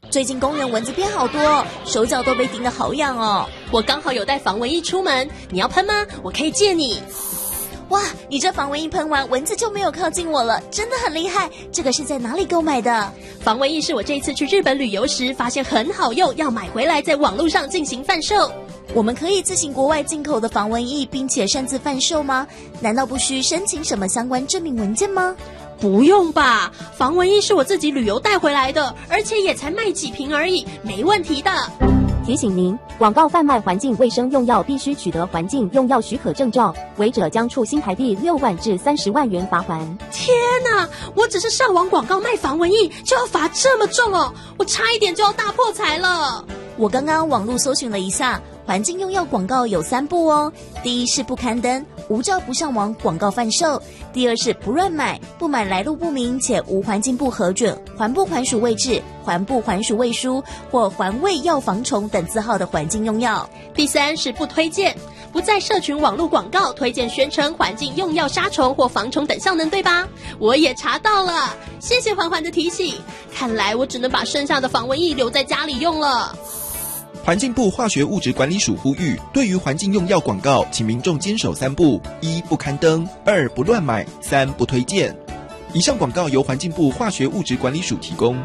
最近公园蚊子变好多，手脚都被叮得好痒哦。 我刚好有带防蚊液出门，你要喷吗？我可以借你。 哇，你这防蚊液喷完，蚊子就没有靠近我了，真的很厉害。这个是在哪里购买的？ 防蚊液是我这一次去日本旅游时发现很好用，要买回来在网络上进行贩售。 我们可以自行国外进口的防蚊液，并且擅自贩售吗？难道不需申请什么相关证明文件吗？ 不用吧，防蚊液是我自己旅游带回来的，而且也才卖几瓶而已，没问题的。 提醒您，广告贩卖环境卫生用药必须取得环境用药许可证照，违者将处新台币6万至30万元罚锾。 天哪，我只是上网广告卖防蚊液就要罚这么重哦，我差一点就要大破财了。 我刚刚网络搜寻了一下，环境用药广告有3步哦。第一是不刊登，无照不上网广告贩售；第二是不乱买，不买来路不明且无环境部核准、环部环署卫制、环部环署卫书或环卫药防虫等字号的环境用药； 第三是不推荐，不在社群网络广告推荐宣称环境用药杀虫或防虫等效能，对吧？我也查到了，谢谢环环的提醒。看来我只能把剩下的防蚊液留在家里用了。 环境部化学物质管理署呼吁，对于环境用药广告，请民众坚守3步：1不刊登，2不乱买，3不推荐。以上广告由环境部化学物质管理署提供。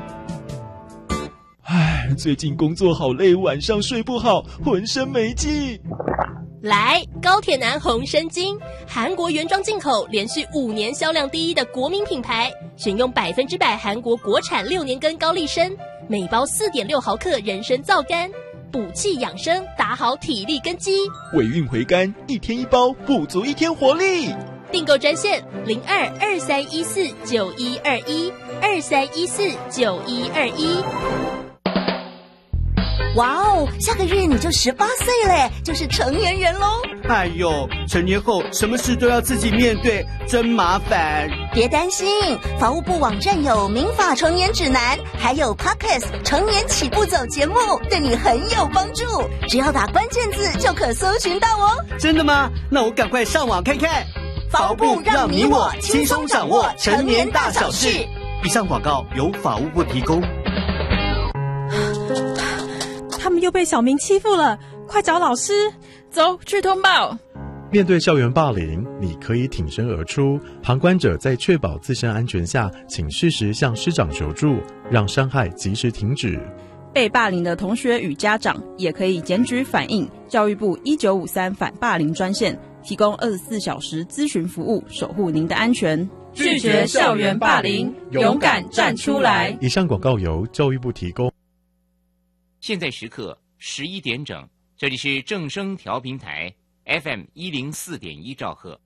最近工作好累，晚上睡不好，浑身没劲。 来，高铁男红参精，韩国原装进口，连续5年销量第一的国民品牌，选用100%韩国国产6年根高丽参，每包4.6毫克人参皂苷，补气养生，打好体力根基。 尾韵回甘，1天1包，补足1天活力。 订购专线02-2314-9121，2314-9121。 哇哦，下个月你就18岁嘞，就是成年人咯。 哎呦，成年后什么事都要自己面对，真麻烦。 别担心，法务部网站有民法成年指南，还有 Podcast 成年起步走节目，对你很有帮助。只要打关键字就可搜寻到哦。 真的吗？那我赶快上网看看。 法务部让你我轻松掌握成年大小事。 以上广告由法务部提供。 他们又被小明欺负了，快找老师！ 走，去通报。 面对校园霸凌，你可以挺身而出，旁观者在确保自身安全下，请适时向师长求助，让伤害及时停止。 被霸凌的同学与家长也可以检举反映教育部1953反霸凌专线，提供24小时咨询服务，守护您的安全。 拒绝校园霸凌，勇敢站出来。 以上广告由教育部提供。 现在时刻11点整，这里是正声调频台 FM104.1兆赫。